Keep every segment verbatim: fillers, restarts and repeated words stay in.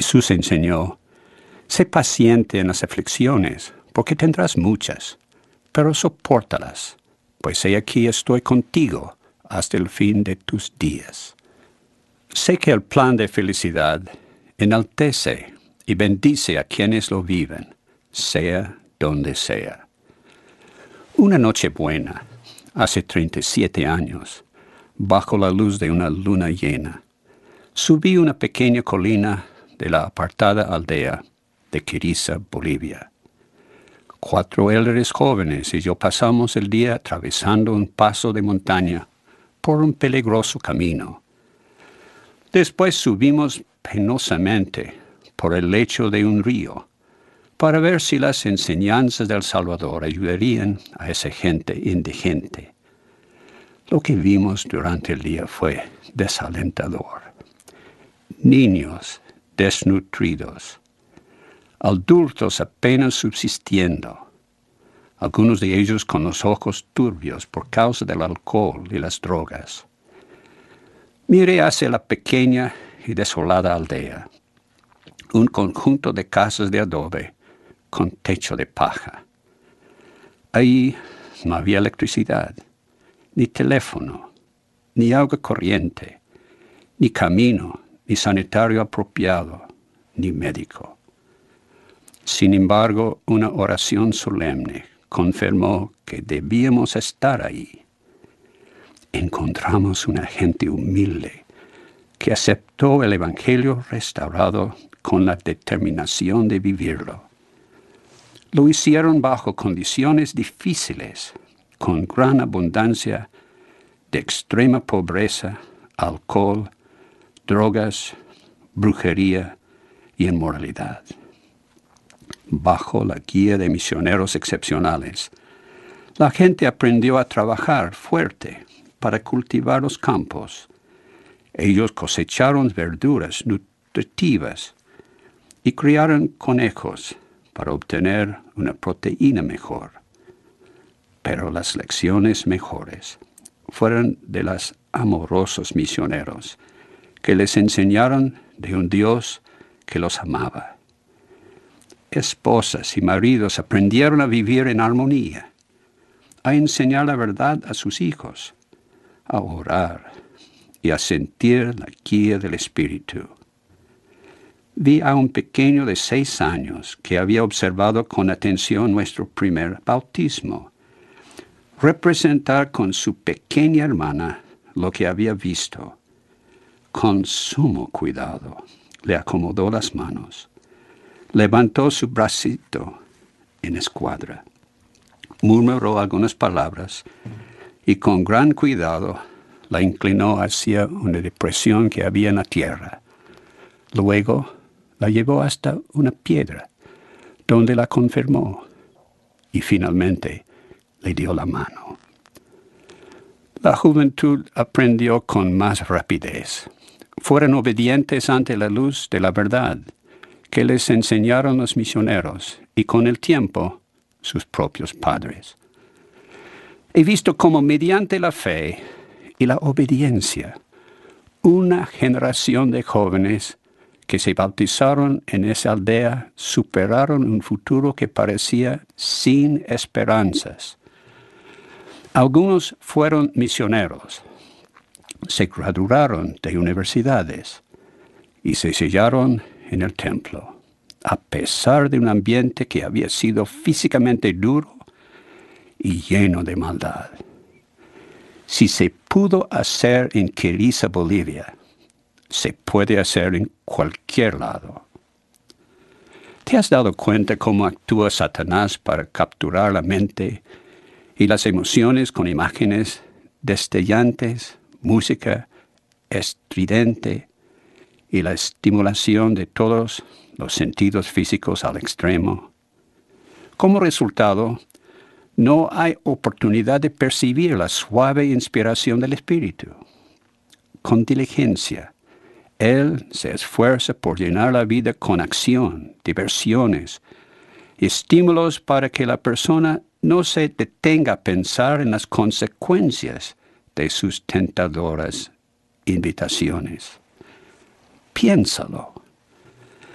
Jesús enseñó: sé paciente en las aflicciones, porque tendrás muchas, pero sopórtalas, pues he aquí estoy contigo hasta el fin de tus días. Sé que el plan de felicidad enaltece y bendice a quienes lo viven, sea donde sea. Una noche buena, hace treinta y siete años, bajo la luz de una luna llena, subí una pequeña colina de la apartada aldea de Quiriza, Bolivia. Cuatro élderes jóvenes y yo pasamos el día atravesando un paso de montaña por un peligroso camino. Después subimos penosamente por el lecho de un río para ver si las enseñanzas del Salvador ayudarían a esa gente indigente. Lo que vimos durante el día fue desalentador. Niños desnutridos, adultos apenas subsistiendo, algunos de ellos con los ojos turbios por causa del alcohol y las drogas. Miré hacia la pequeña y desolada aldea, un conjunto de casas de adobe con techo de paja. Ahí no había electricidad, ni teléfono, ni agua corriente, ni camino, ni sanitario apropiado, ni médico. Sin embargo, una oración solemne confirmó que debíamos estar ahí. Encontramos una gente humilde que aceptó el Evangelio restaurado con la determinación de vivirlo. Lo hicieron bajo condiciones difíciles, con gran abundancia de extrema pobreza, alcohol, drogas, brujería y inmoralidad. Bajo la guía de misioneros excepcionales, la gente aprendió a trabajar fuerte para cultivar los campos. Ellos cosecharon verduras nutritivas y criaron conejos para obtener una proteína mejor. Pero las lecciones mejores fueron de los amorosos misioneros que les enseñaron de un Dios que los amaba. Esposas y maridos aprendieron a vivir en armonía, a enseñar la verdad a sus hijos, a orar y a sentir la guía del Espíritu. Vi a un pequeño de seis años que había observado con atención nuestro primer bautismo, representar con su pequeña hermana lo que había visto. Con sumo cuidado le acomodó las manos, levantó su bracito en escuadra, murmuró algunas palabras y con gran cuidado la inclinó hacia una depresión que había en la tierra. Luego la llevó hasta una piedra, donde la confirmó y finalmente le dio la mano. La juventud aprendió con más rapidez. Fueron obedientes ante la luz de la verdad que les enseñaron los misioneros y con el tiempo sus propios padres. He visto cómo mediante la fe y la obediencia, una generación de jóvenes que se bautizaron en esa aldea superaron un futuro que parecía sin esperanzas. Algunos fueron misioneros, se graduaron de universidades y se sellaron en el templo, a pesar de un ambiente que había sido físicamente duro y lleno de maldad. Si se pudo hacer en Quiriza, Bolivia, se puede hacer en cualquier lado. ¿Te has dado cuenta cómo actúa Satanás para capturar la mente y las emociones con imágenes destellantes, música estridente y la estimulación de todos los sentidos físicos al extremo? Como resultado, no hay oportunidad de percibir la suave inspiración del Espíritu. Con diligencia, Él se esfuerza por llenar la vida con acción, diversiones, estímulos para que la persona no se detenga a pensar en las consecuencias de sus tentadoras invitaciones. Piénsalo.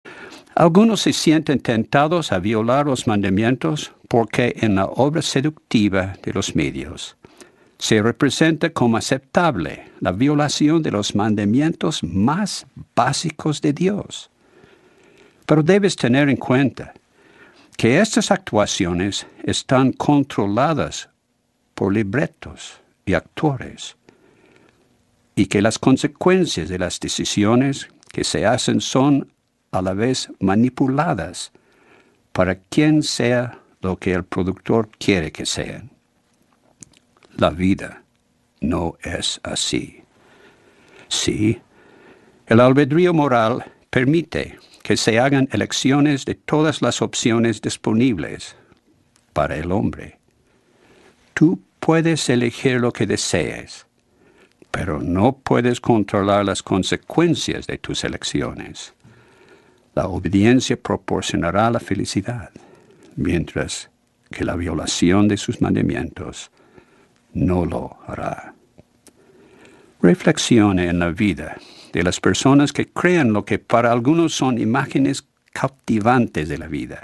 Algunos se sienten tentados a violar los mandamientos porque en la obra seductiva de los medios se representa como aceptable la violación de los mandamientos más básicos de Dios. Pero debes tener en cuenta que estas actuaciones están controladas por libretos y actores, y que las consecuencias de las decisiones que se hacen son a la vez manipuladas para quien sea lo que el productor quiere que sean. La vida no es así. Sí, el albedrío moral permite que se hagan elecciones de todas las opciones disponibles para el hombre. Tú puedes elegir lo que desees, pero no puedes controlar las consecuencias de tus elecciones. La obediencia proporcionará la felicidad, mientras que la violación de sus mandamientos no lo hará. Reflexione en la vida de las personas que crean lo que para algunos son imágenes cautivantes de la vida.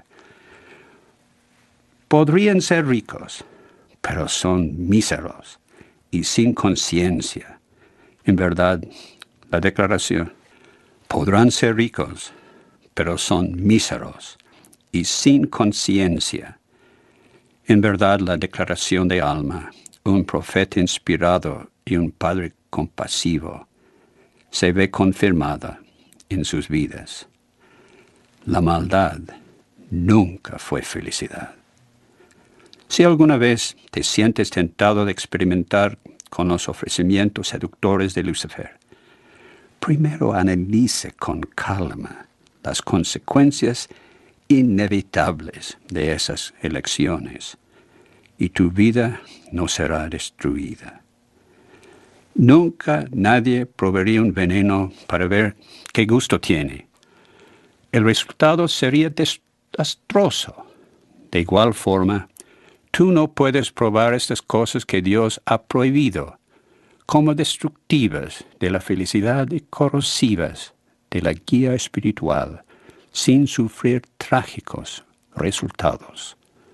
Podrían ser ricos, pero son míseros y sin conciencia. En verdad, la declaración, podrán ser ricos, pero son míseros y sin conciencia. En verdad, la declaración de Alma, un profeta inspirado y un padre compasivo, se ve confirmada en sus vidas. La maldad nunca fue felicidad. Si alguna vez te sientes tentado de experimentar con los ofrecimientos seductores de Lucifer, primero analice con calma las consecuencias inevitables de esas elecciones, y tu vida no será destruida. Nunca nadie probaría un veneno para ver qué gusto tiene. El resultado sería desastroso. De igual forma, tú no puedes probar estas cosas que Dios ha prohibido como destructivas de la felicidad y corrosivas de la guía espiritual, sin sufrir trágicos resultados.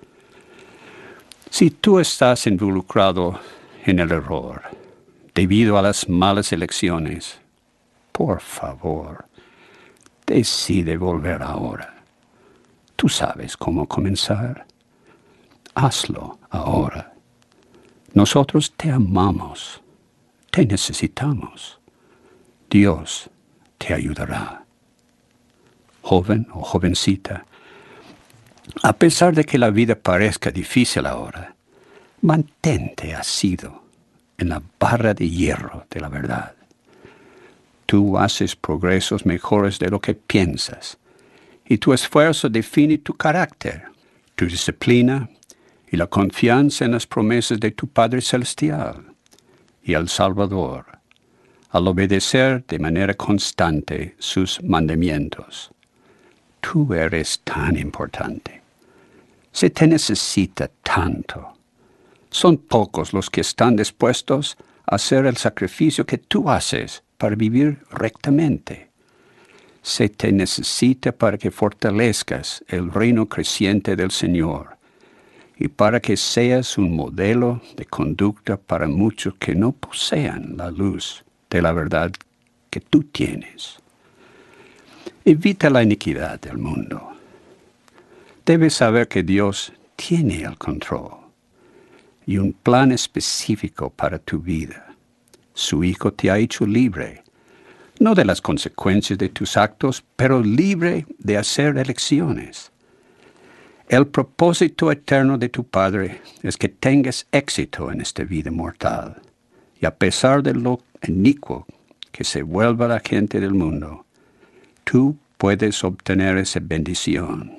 Si tú estás involucrado en el error debido a las malas elecciones, por favor, decide volver ahora. Tú sabes cómo comenzar. Hazlo ahora. Nosotros te amamos, te necesitamos. Dios te ayudará. Joven o jovencita, a pesar de que la vida parezca difícil ahora, mantente asido en la barra de hierro de la verdad. Tú haces progresos mejores de lo que piensas, y tu esfuerzo define tu carácter, tu disciplina y la confianza en las promesas de tu Padre Celestial y el Salvador, al obedecer de manera constante sus mandamientos. Tú eres tan importante. Se te necesita tanto. Son pocos los que están dispuestos a hacer el sacrificio que tú haces para vivir rectamente. Se te necesita para que fortalezcas el reino creciente del Señor y para que seas un modelo de conducta para muchos que no posean la luz de la verdad que tú tienes. Evita la iniquidad del mundo. Debes saber que Dios tiene el control y un plan específico para tu vida. Su Hijo te ha hecho libre, no de las consecuencias de tus actos, pero libre de hacer elecciones. El propósito eterno de tu Padre es que tengas éxito en esta vida mortal, y a pesar de lo inicuo que se vuelva la gente del mundo, tú puedes obtener esa bendición.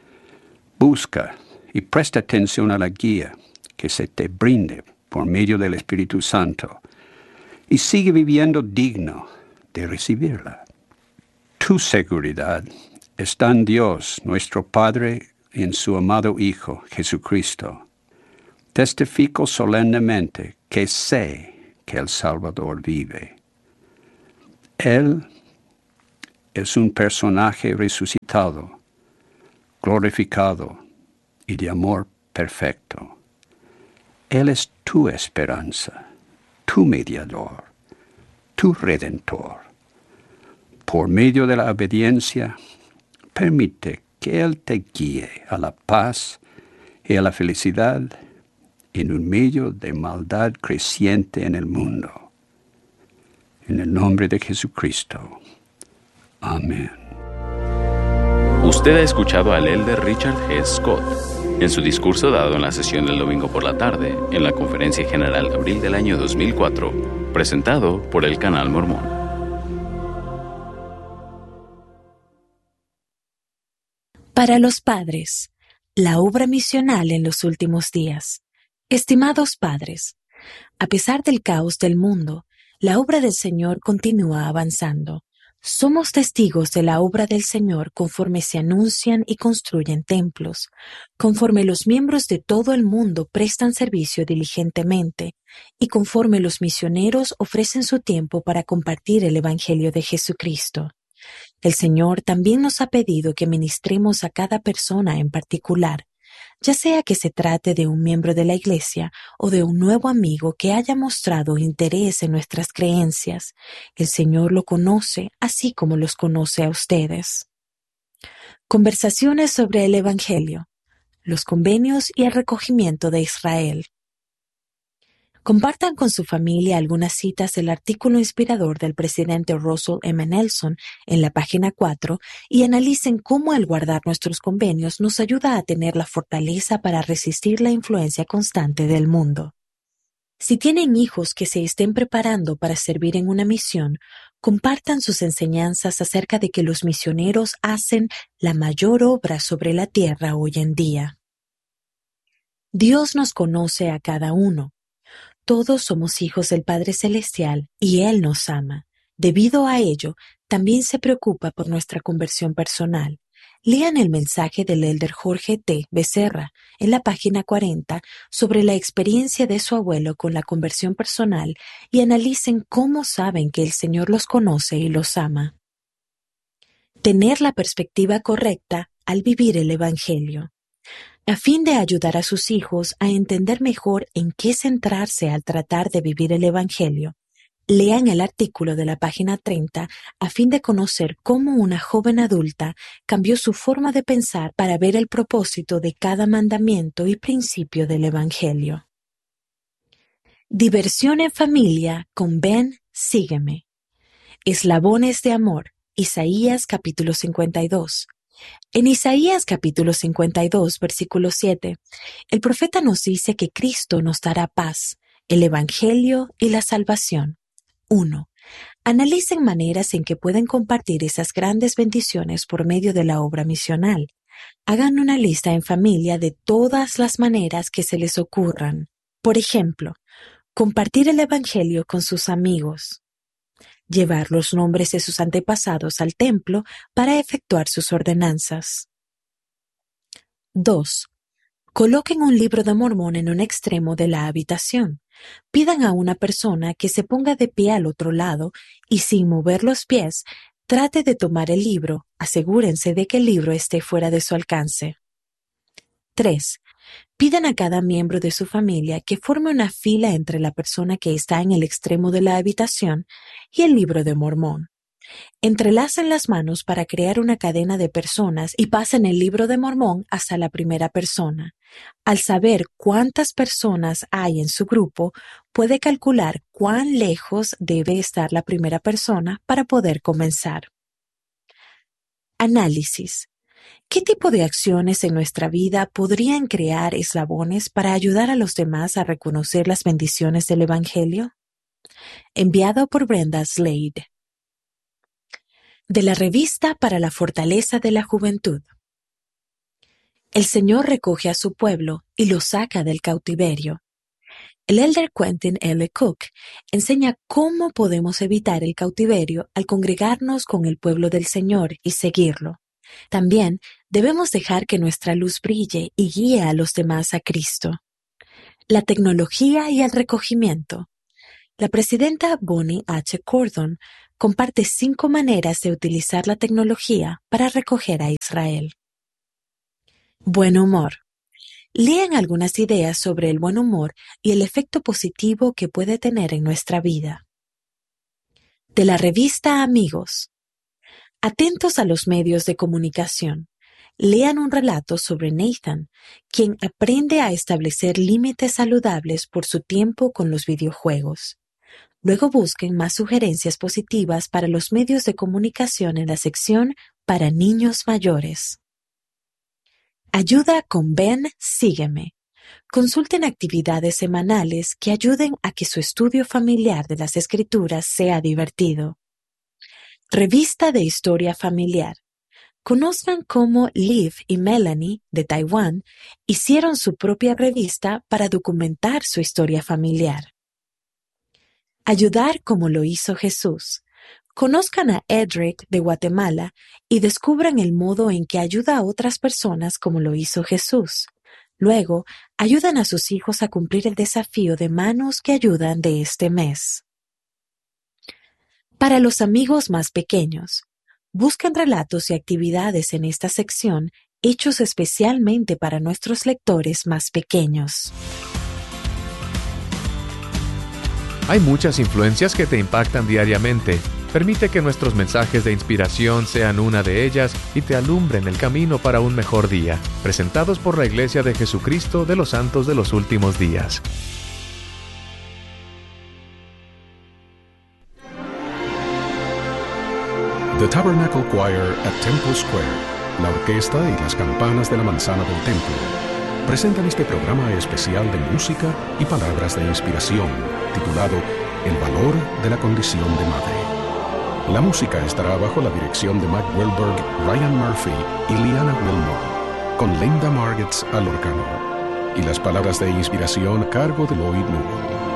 Busca y presta atención a la guía que se te brinde por medio del Espíritu Santo y sigue viviendo digno de recibirla. Tu seguridad está en Dios, nuestro Padre, y en su amado Hijo, Jesucristo. Testifico solemnemente que sé que el Salvador vive. Él es un personaje resucitado, glorificado y de amor perfecto. Él es tu esperanza, tu mediador, tu redentor. Por medio de la obediencia, permite que Él te guíe a la paz y a la felicidad en un medio de maldad creciente en el mundo. En el nombre de Jesucristo. Amén. Usted ha escuchado al elder Richard G. Scott en su discurso dado en la sesión del domingo por la tarde en la Conferencia General de abril del año dos mil cuatro, presentado por el Canal Mormón. Para los padres, la obra misional en los últimos días. Estimados padres, a pesar del caos del mundo, la obra del Señor continúa avanzando. Somos testigos de la obra del Señor conforme se anuncian y construyen templos, conforme los miembros de todo el mundo prestan servicio diligentemente y conforme los misioneros ofrecen su tiempo para compartir el Evangelio de Jesucristo. El Señor también nos ha pedido que ministremos a cada persona en particular, ya sea que se trate de un miembro de la Iglesia o de un nuevo amigo que haya mostrado interés en nuestras creencias. El Señor lo conoce, así como los conoce a ustedes. Conversaciones sobre el Evangelio, los convenios y el recogimiento de Israel. Compartan con su familia algunas citas del artículo inspirador del presidente Russell M. Nelson en la página cuatro y analicen cómo el guardar nuestros convenios nos ayuda a tener la fortaleza para resistir la influencia constante del mundo. Si tienen hijos que se estén preparando para servir en una misión, compartan sus enseñanzas acerca de que los misioneros hacen la mayor obra sobre la tierra hoy en día. Dios nos conoce a cada uno. Todos somos hijos del Padre Celestial y Él nos ama. Debido a ello, también se preocupa por nuestra conversión personal. Lean el mensaje del elder Jorge T. Becerra en la página cuarenta sobre la experiencia de su abuelo con la conversión personal y analicen cómo saben que el Señor los conoce y los ama. Tener la perspectiva correcta al vivir el Evangelio. A fin de ayudar a sus hijos a entender mejor en qué centrarse al tratar de vivir el Evangelio, lean el artículo de la página treinta a fin de conocer cómo una joven adulta cambió su forma de pensar para ver el propósito de cada mandamiento y principio del Evangelio. Diversión en familia con Ven, sígueme. Eslabones de amor, Isaías capítulo cincuenta y dos. En Isaías capítulo cincuenta y dos, versículo siete, el profeta nos dice que Cristo nos dará paz, el Evangelio y la salvación. uno. Analicen maneras en que pueden compartir esas grandes bendiciones por medio de la obra misional. Hagan una lista en familia de todas las maneras que se les ocurran. Por ejemplo, compartir el Evangelio con sus amigos. Llevar los nombres de sus antepasados al templo para efectuar sus ordenanzas. dos. Coloquen un libro de Mormón en un extremo de la habitación. Pidan a una persona que se ponga de pie al otro lado y sin mover los pies, trate de tomar el libro. Asegúrense de que el libro esté fuera de su alcance. tres. Pidan a cada miembro de su familia que forme una fila entre la persona que está en el extremo de la habitación y el libro de Mormón. Entrelacen las manos para crear una cadena de personas y pasen el libro de Mormón hasta la primera persona. Al saber cuántas personas hay en su grupo, puede calcular cuán lejos debe estar la primera persona para poder comenzar. Análisis. ¿Qué tipo de acciones en nuestra vida podrían crear eslabones para ayudar a los demás a reconocer las bendiciones del Evangelio? Enviado por Brenda Slade. De la revista para la fortaleza de la juventud. El Señor recoge a su pueblo y lo saca del cautiverio. El elder Quentin L. Cook enseña cómo podemos evitar el cautiverio al congregarnos con el pueblo del Señor y seguirlo. También debemos dejar que nuestra luz brille y guíe a los demás a Cristo. La tecnología y el recogimiento. La presidenta Bonnie H. Cordon comparte cinco maneras de utilizar la tecnología para recoger a Israel. Buen humor. Lean algunas ideas sobre el buen humor y el efecto positivo que puede tener en nuestra vida. De la revista Amigos. Atentos a los medios de comunicación. Lean un relato sobre Nathan, quien aprende a establecer límites saludables por su tiempo con los videojuegos. Luego busquen más sugerencias positivas para los medios de comunicación en la sección para niños mayores. Ayuda con Ven, Sígueme. Consulten actividades semanales que ayuden a que su estudio familiar de las escrituras sea divertido. Revista de Historia Familiar. Conozcan cómo Liv y Melanie, de Taiwán, hicieron su propia revista para documentar su historia familiar. Ayudar como lo hizo Jesús. Conozcan a Edric de Guatemala y descubran el modo en que ayuda a otras personas como lo hizo Jesús. Luego, ayudan a sus hijos a cumplir el desafío de Manos que Ayudan de este mes. Para los amigos más pequeños, buscan relatos y actividades en esta sección hechos especialmente para nuestros lectores más pequeños. Hay muchas influencias que te impactan diariamente. Permite que nuestros mensajes de inspiración sean una de ellas y te alumbren el camino para un mejor día. Presentados por la Iglesia de Jesucristo de los Santos de los Últimos Días. The Tabernacle Choir at Temple Square, la orquesta y las campanas de la manzana del templo, presentan este programa especial de música y palabras de inspiración, titulado El valor de la condición de madre. La música estará bajo la dirección de Mac Wilberg, Ryan Murphy y Liana Wilmore, con Linda Margetts al órgano, y las palabras de inspiración a cargo de Lloyd Newell.